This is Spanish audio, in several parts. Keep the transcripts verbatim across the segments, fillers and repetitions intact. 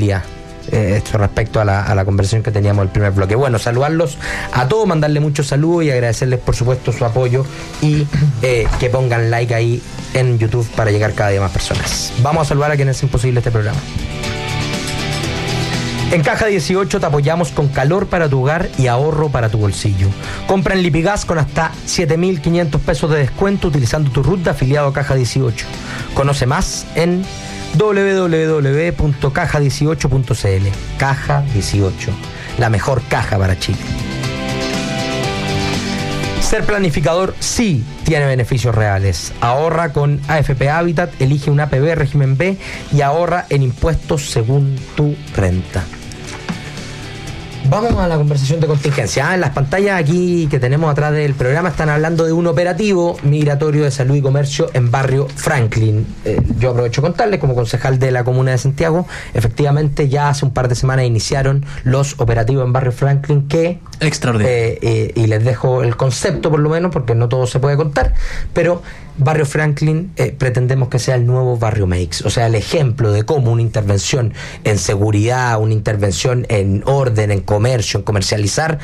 día. Eh, esto respecto a la, a la conversación que teníamos en el primer bloque. Bueno, saludarlos a todos, mandarle muchos saludos y agradecerles por supuesto su apoyo y eh, que pongan like ahí en YouTube para llegar cada día más personas. Vamos a saludar a quienes hacen posible este programa. En Caja dieciocho te apoyamos con calor para tu hogar y ahorro para tu bolsillo. Compra en Lipigas con hasta siete mil quinientos pesos de descuento utilizando tu R U T de afiliado a Caja dieciocho. Conoce más en doble u doble u doble u punto caja dieciocho punto c l. Caja dieciocho, la mejor caja para Chile. Ser planificador sí tiene beneficios reales. Ahorra con A F P Habitat, elige un A P B régimen B y ahorra en impuestos según tu renta. Vamos a la conversación de contingencia. Ah, en las pantallas aquí que tenemos atrás del programa están hablando de un operativo migratorio de salud y comercio en Barrio Franklin. Eh, yo aprovecho contarles, como concejal de la Comuna de Santiago, efectivamente ya hace un par de semanas iniciaron los operativos en Barrio Franklin que... Extraordinario. Eh, eh, y les dejo el concepto por lo menos, porque no todo se puede contar, pero Barrio Franklin eh, pretendemos que sea el nuevo Barrio Meix, o sea, el ejemplo de cómo una intervención en seguridad, una intervención en orden, en comercio, en comercializar,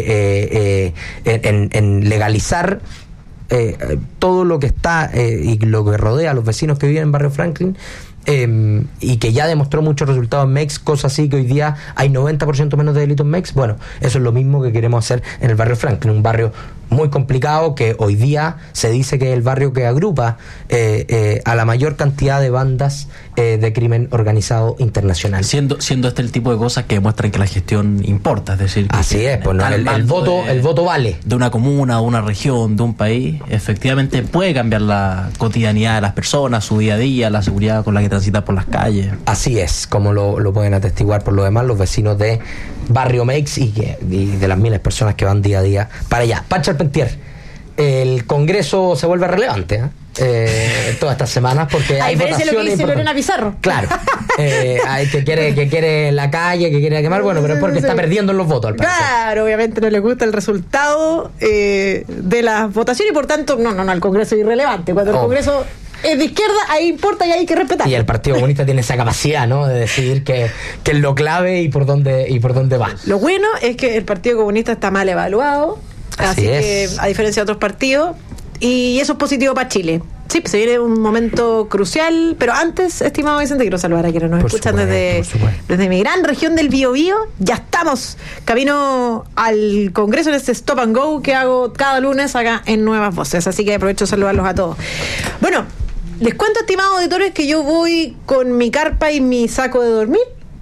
eh, eh, eh, en, en legalizar eh, todo lo que está eh, y lo que rodea a los vecinos que viven en Barrio Franklin. Eh, y que ya demostró muchos resultados en Mex, cosa así que hoy día hay noventa por ciento menos de delitos en Mex. Bueno, eso es lo mismo que queremos hacer en el Barrio Franklin, un barrio muy complicado que hoy día se dice que es el barrio que agrupa eh, eh, a la mayor cantidad de bandas eh, de crimen organizado internacional. Siendo siendo este el tipo de cosas que demuestran que la gestión importa, es decir, que así es, pues no, el, el voto de, el voto vale. De una comuna, de una región, de un país, efectivamente puede cambiar la cotidianidad de las personas, su día a día, la seguridad con la que transitan por las calles. Así es, como lo, lo pueden atestiguar por lo demás los vecinos de Barrio Meix y, que, y de las miles de personas que van día a día para allá. Pancho Arpentier, el Congreso se vuelve relevante, ¿eh? Eh, todas estas semanas porque hay votaciones. Lo que dice Lorena Pizarro. Claro, eh, hay que quiere que quiere la calle, que quiere quemar, bueno, pero es porque está perdiendo en los votos al parecer. Claro, obviamente no le gusta el resultado eh, de las votaciones y por tanto, no, no, no, el Congreso es irrelevante. Cuando el oh. Congreso es de izquierda, ahí importa y hay que respetar. Y el Partido Comunista tiene esa capacidad, ¿no?, de decidir que, que es lo clave y por dónde y por dónde va. Lo bueno es que el Partido Comunista está mal evaluado, así, así que a diferencia de otros partidos, y eso es positivo para Chile. Sí, se viene un momento crucial, pero antes, estimado Vicente, quiero saludar a quienes nos por escuchan supuesto, desde, desde mi gran región del Biobío. Ya estamos camino al Congreso en este Stop and Go que hago cada lunes acá en Nuevas Voces, así que aprovecho de saludarlos a todos. Bueno, les cuento, estimados auditores, que yo voy con mi carpa y mi saco de dormir,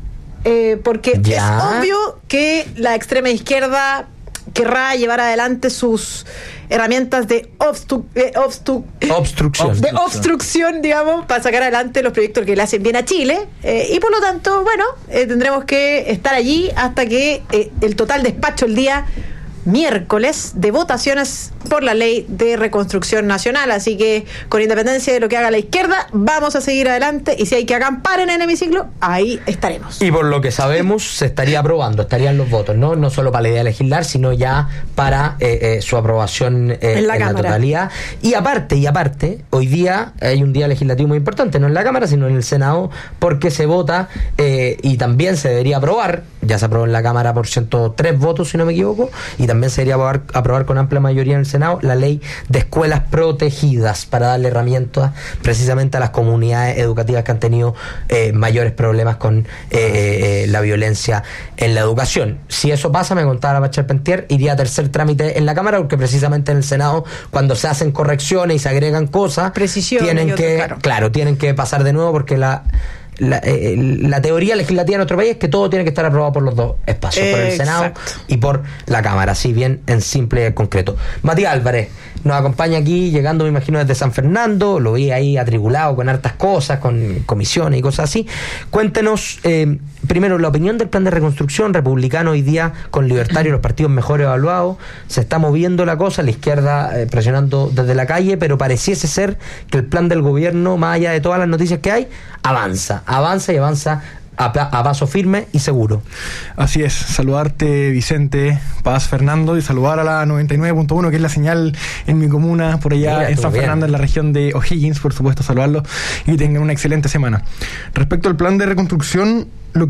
eh, porque ¿ya? Es obvio que la extrema izquierda querrá llevar adelante sus herramientas de, obstru- eh, obstru- obstrucción de obstrucción, digamos, para sacar adelante los proyectos que le hacen bien a Chile, eh, y por lo tanto, bueno, eh, tendremos que estar allí hasta que eh, el total despacho el día miércoles de votaciones por la ley de reconstrucción nacional, así que con independencia de lo que haga la izquierda, vamos a seguir adelante y si hay que acampar en el hemiciclo, ahí estaremos. Y por lo que sabemos, se estaría aprobando, estarían los votos, no no solo para la idea de legislar, sino ya para eh, eh, su aprobación eh, en, la, en la totalidad. Y aparte, y aparte, hoy día hay un día legislativo muy importante, no en la Cámara, sino en el Senado, porque se vota eh, y también se debería aprobar, ya se aprobó en la Cámara por ciento tres votos, si no me equivoco, y también se debería aprobar, aprobar con amplia mayoría en el Senado la ley de escuelas protegidas para darle herramientas precisamente a las comunidades educativas que han tenido eh, mayores problemas con eh, eh, la violencia en la educación. Si eso pasa, me contaba la Pacha Arpentier, iría a tercer trámite en la Cámara, porque precisamente en el Senado, cuando se hacen correcciones y se agregan cosas, Precisión, tienen que, claro. claro, tienen que pasar de nuevo porque la La, eh, la teoría legislativa en nuestro país es que todo tiene que estar aprobado por los dos espacios, eh, por el Senado exacto. y por la Cámara, así bien en simple y concreto. Matías Álvarez nos acompaña aquí, llegando me imagino desde San Fernando, lo vi ahí atribulado con hartas cosas, con comisiones y cosas así. Cuéntenos eh, primero la opinión del plan de reconstrucción republicano hoy día, con Libertario, los partidos mejor evaluados. Se está moviendo la cosa, la izquierda eh, presionando desde la calle, pero pareciese ser que el plan del gobierno, más allá de todas las noticias que hay, avanza, avanza y avanza a, a paso firme y seguro. Así es, saludarte Vicente, Paz, Fernando, y saludar a la noventa y nueve punto uno, que es la señal en mi comuna, por allá. Mira, en San bien. Fernando, en la región de O'Higgins, por supuesto, saludarlos y tengan una excelente semana. Respecto al plan de reconstrucción,